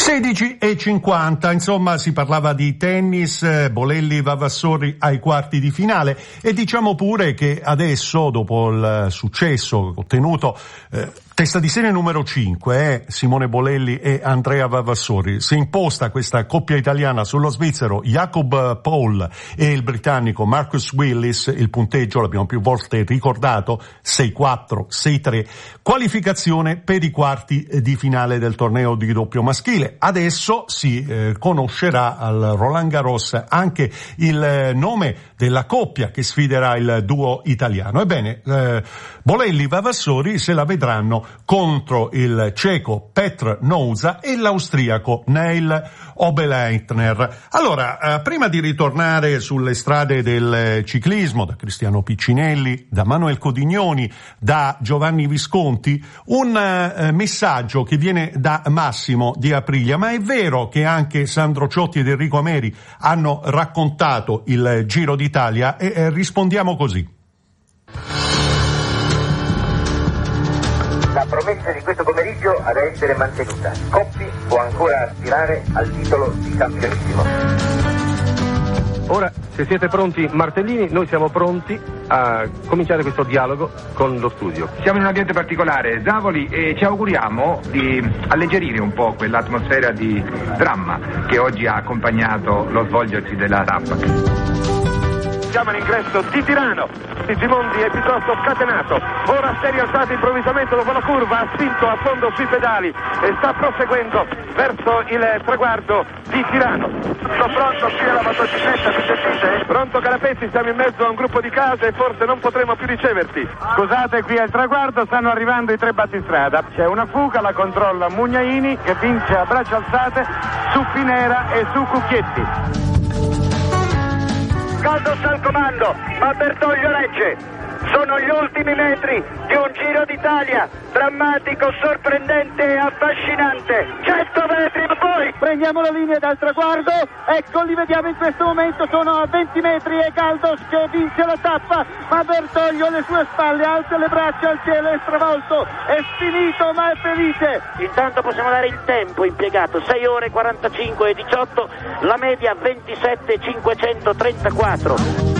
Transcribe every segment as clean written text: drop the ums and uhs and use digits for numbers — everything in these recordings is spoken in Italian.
16:50, insomma si parlava di tennis, Bolelli Vavassori ai quarti di finale, e diciamo pure che adesso, dopo il successo ottenuto, testa di serie numero 5, Simone Bolelli e Andrea Vavassori, si è imposta questa coppia italiana sullo svizzero Jacob Paul e il britannico Marcus Willis. Il punteggio, l'abbiamo più volte ricordato, 6-4, 6-3, qualificazione per i quarti di finale del torneo di doppio maschile. Adesso si conoscerà al Roland Garros anche il nome della coppia che sfiderà il duo italiano. Ebbene, Bolelli Vavassori se la vedranno contro il ceco Petr Nouza e l'austriaco Neil Obeleitner. Allora, prima di ritornare sulle strade del ciclismo, da Cristiano Piccinelli, da Manuel Codignoni, da Giovanni Visconti, un messaggio che viene da Massimo di Aprilia. Ma è vero che anche Sandro Ciotti ed Enrico Ameri hanno raccontato il Giro d'Italia? E rispondiamo così. La promessa di questo pomeriggio ha da essere mantenuta. Coppi può ancora aspirare al titolo di campionissimo. Ora, se siete pronti, Martellini, noi siamo pronti a cominciare questo dialogo con lo studio. Siamo in un ambiente particolare, Zavoli, e ci auguriamo di alleggerire un po' quell'atmosfera di dramma che oggi ha accompagnato lo svolgersi della tappa. Siamo all'ingresso di Tirano, Sigimondi è piuttosto scatenato, ora si è rialzato improvvisamente dopo la curva, ha spinto a fondo sui pedali e sta proseguendo verso il traguardo di Tirano. Sto pronto qui alla motocicletta, mi sentite? Pronto Carapezzi, siamo in mezzo a un gruppo di case e forse non potremo più riceverti. Scusate, qui al traguardo stanno arrivando i tre battistrada, c'è una fuga, la controlla Mugnaini che vince a braccia alzate su Pinera e su Cucchietti. Caldos al comando, ma Bertoglio regge. Sono gli ultimi metri di un Giro d'Italia drammatico, sorprendente e affascinante. 100 metri poi. Prendiamo la linea dal traguardo, ecco li vediamo in questo momento, sono a 20 metri e Caldos che vince la tappa, ma Bertoglio alle sue spalle alza le braccia al cielo, è stravolto, è finito ma è felice. Intanto possiamo dare il tempo impiegato, 6 ore 45 e 18, la media 27.534.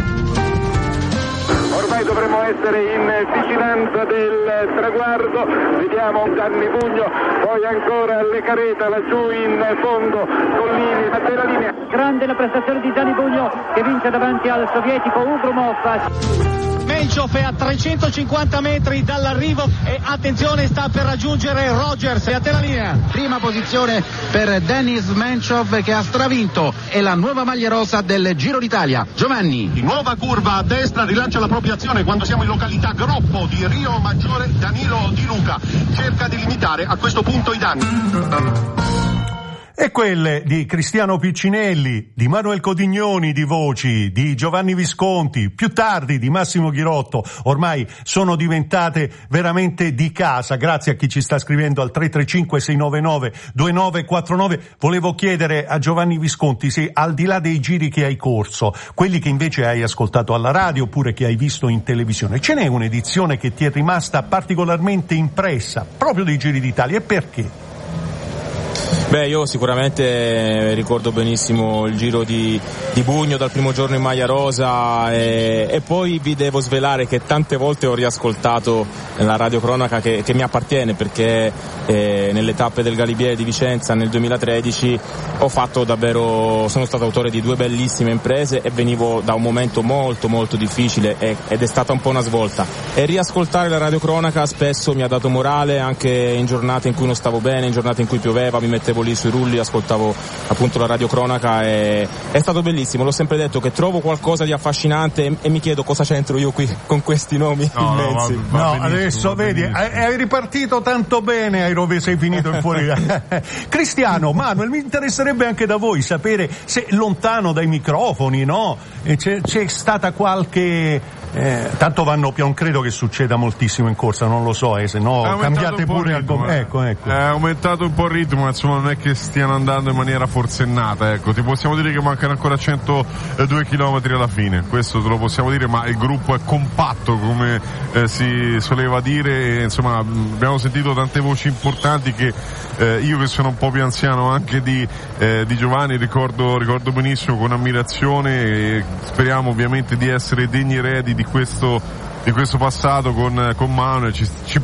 Ormai dovremmo essere in vicinanza del traguardo, vediamo Gianni Bugno, poi ancora Le Careta laggiù in fondo, Collini della linea. Grande la prestazione di Gianni Bugno che vince davanti al sovietico Ugrumov. Menchov è a 350 metri dall'arrivo e attenzione, sta per raggiungere Rogers. E a te la linea. Prima posizione per Denis Menchov che ha stravinto, è la nuova maglia rosa del Giro d'Italia. Giovanni. Di nuova curva a destra, rilancia la propria azione quando siamo in località Groppo di Rio Maggiore. Danilo Di Luca cerca di limitare a questo punto i danni. E quelle di Cristiano Piccinelli, di Manuel Codignoni di voci, di Giovanni Visconti, più tardi di Massimo Ghirotto, ormai sono diventate veramente di casa, grazie a chi ci sta scrivendo al 335-699-2949. Volevo chiedere a Giovanni Visconti se, al di là dei giri che hai corso, quelli che invece hai ascoltato alla radio oppure che hai visto in televisione, ce n'è un'edizione che ti è rimasta particolarmente impressa proprio dei Giri d'Italia, e perché? Beh, io sicuramente ricordo benissimo il Giro di Bugno dal primo giorno in maglia rosa, e poi vi devo svelare che tante volte ho riascoltato la radiocronaca che mi appartiene, perché nelle tappe del Galibier di Vicenza nel 2013 sono stato autore di 2 bellissime imprese e venivo da un momento molto molto difficile ed è stata un po' una svolta, e riascoltare la radiocronaca spesso mi ha dato morale anche in giornate in cui non stavo bene, in giornate in cui pioveva, mi mettevo lì sui rulli, ascoltavo appunto la radiocronaca e è stato bellissimo. L'ho sempre detto che trovo qualcosa di affascinante e mi chiedo cosa c'entro io qui con questi nomi immensi. No, adesso vedi, hai ripartito tanto bene, sei finito in fuori. Cristiano, Manuel, mi interesserebbe anche da voi sapere se lontano dai microfoni, no? C'è stata qualche... tanto non credo che succeda moltissimo in corsa, non lo so, se no cambiate pure ritmo, ecco. È aumentato un po' il ritmo, insomma non è che stiano andando in maniera forsennata, ecco. Ti possiamo dire che mancano ancora 102 chilometri alla fine, questo te lo possiamo dire, ma il gruppo è compatto, come si soleva dire, e, insomma, abbiamo sentito tante voci importanti che io, che sono un po' più anziano anche di Giovanni, ricordo benissimo con ammirazione, e speriamo ovviamente di essere degni eredi di questo passato con Manuel. Ci